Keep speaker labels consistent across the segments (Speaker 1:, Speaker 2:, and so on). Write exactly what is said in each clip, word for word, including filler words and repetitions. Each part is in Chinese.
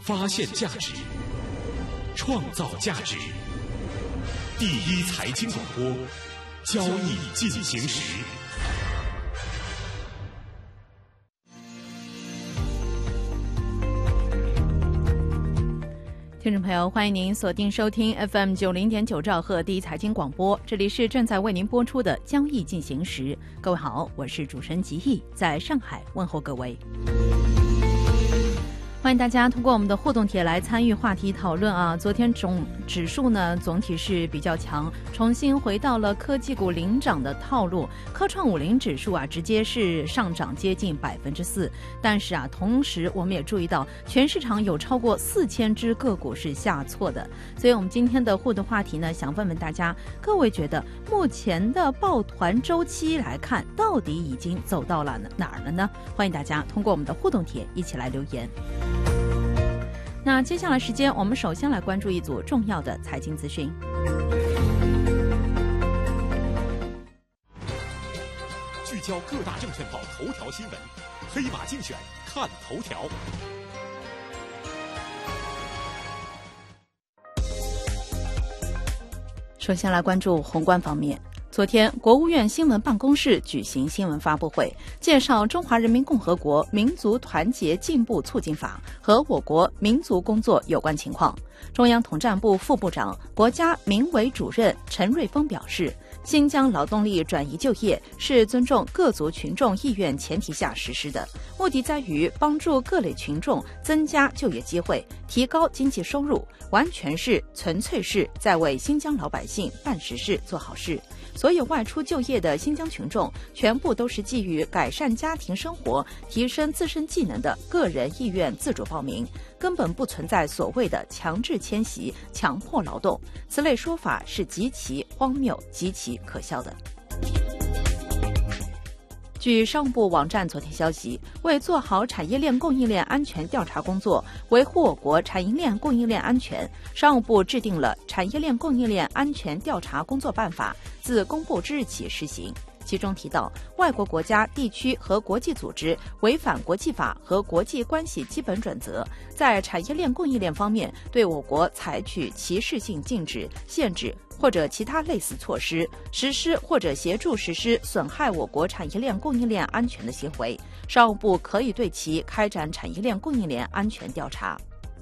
Speaker 1: 发现价值，创造价值。第一财经广播，交易进行时。
Speaker 2: 听众朋友，欢迎您锁定收听 F M 九零点九兆赫第一财经广播，这里是正在为您播出的交易进行时。各位好，我是主持人吉毅，在上海问候各位。欢迎大家通过我们的互动帖来参与话题讨论啊！昨天总指数呢总体是比较强，重新回到了科技股领涨的套路。科创五零指数啊直接是上涨接近百分之四，但是啊，同时我们也注意到全市场有超过四千只个股是下挫的。所以我们今天的互动话题呢，想问问大家，各位觉得目前的抱团周期来看，到底已经走到了哪儿了呢？欢迎大家通过我们的互动帖一起来留言。那接下来时间，我们首先来关注一组重要的财经资讯。
Speaker 1: 聚焦各大证券报头条新闻，黑马竞选看头条。
Speaker 2: 首先来关注宏观方面。昨天，国务院新闻办公室举行新闻发布会，介绍《中华人民共和国民族团结进步促进法》和我国民族工作有关情况。中央统战部副部长、国家民委主任陈瑞峰表示，新疆劳动力转移就业是尊重各族群众意愿前提下实施的，目的在于帮助各类群众增加就业机会，提高经济收入，完全是纯粹是在为新疆老百姓办实事、做好事。所有外出就业的新疆群众，全部都是基于改善家庭生活、提升自身技能的个人意愿自主报名，根本不存在所谓的强制迁徙、强迫劳动。此类说法是极其荒谬、极其可笑的。据商务部网站昨天消息，为做好产业链供应链安全调查工作，维护我国产业链供应链安全，商务部制定了《产业链供应链安全调查工作办法》，自公布之日起施行。其中提到，外国国家、地区和国际组织违反国际法和国际关系基本准则，在产业链供应链方面对我国采取歧视性禁止、限制或者其他类似措施，实施或者协助实施损害我国产业链供应链安全的行为，商务部可以对其开展产业链供应链安全调查。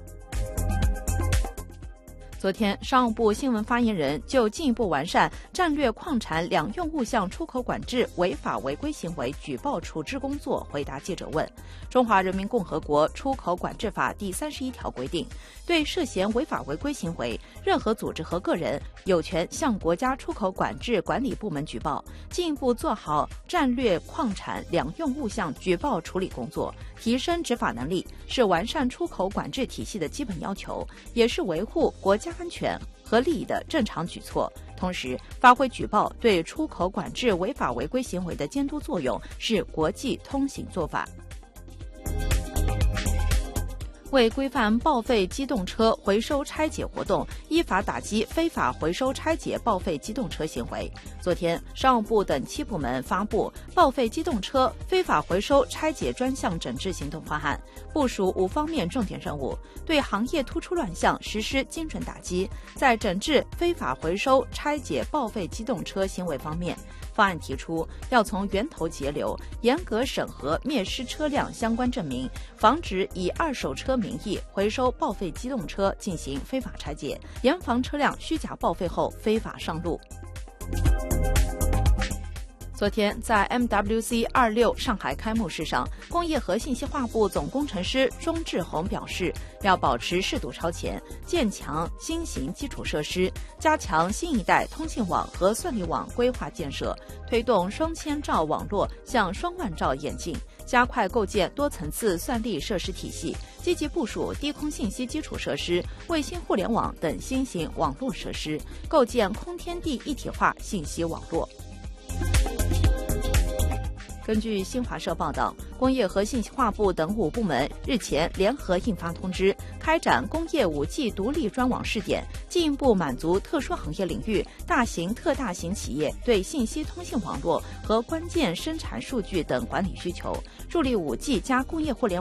Speaker 2: 昨天，商务部新闻发言人就进一步完善战略矿产两用物项出口管制违法违规行为举报处置工作回答记者问。中华人民共和国出口管制法第三十一条规定，对涉嫌违法违规行为，任何组织和个人有权向国家出口管制管理部门举报，进一步做好战略矿产两用物项举报处理工作，提升执法能力，是完善出口管制体系的基本要求，也是维护国家安全和利益的正常举措。同时，发挥举报对出口管制违法违规行为的监督作用，是国际通行做法。为规范报废机动车回收拆解活动，依法打击非法回收拆解报废机动车行为，昨天，商务部等七部门发布报废机动车非法回收拆解专项整治行动方案，部署五方面重点任务，对行业突出乱象实施精准打击。在整治非法回收拆解报废机动车行为方面，方案提出要从源头截流，严格审核灭失车辆相关证明，防止以二手车名义回收报废机动车进行非法拆解，严防车辆虚假报废后非法上路。昨天，在 M W C 二六上海开幕式上，工业和信息化部总工程师钟志宏表示，要保持适度超前，建强新型基础设施，加强新一代通信网和算力网规划建设，推动双千兆网络向双万兆演进，加快构建多层次算力设施体系，积极部署低空信息基础设施、卫星互联网等新型网络设施，构建空天地一体化信息网络。根据新华社报道，工业和信息化部等五部门日前联合印发通知，开展工业 五 G 独立专网试点，进一步满足特殊行业领域大型、特大型企业对信息通信网络和关键生产数据等管理需求，助力 五 G 加工业互联网